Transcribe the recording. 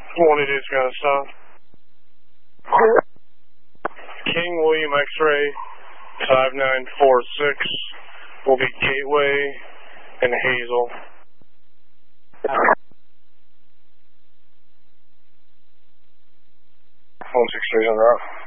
1 it is gonna stop. King William X-ray 5946 will be Gateway and Hazel. 163 on route.